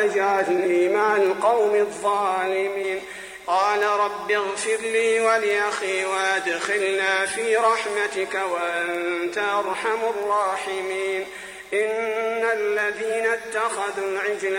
تجعلني مع القوم الظالمين. قال رب اغفر لي ولأخي وادخلنا في رحمتك وأنت أرحم الراحمين. إن الذين اتخذوا العجل